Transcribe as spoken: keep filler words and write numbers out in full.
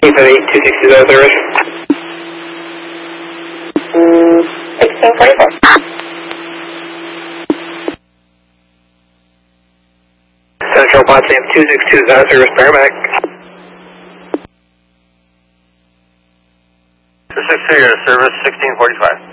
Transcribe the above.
eight five eight, two six two zero, service. sixteen forty-four. Central Potsdam two six two zero, service, paramedic. two six two zero, service, sixteen forty-five.